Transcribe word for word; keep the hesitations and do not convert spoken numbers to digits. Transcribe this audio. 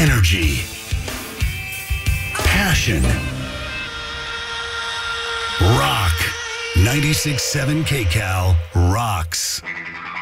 Energy. Passion. Rock. ninety-six point seven K Cal rocks.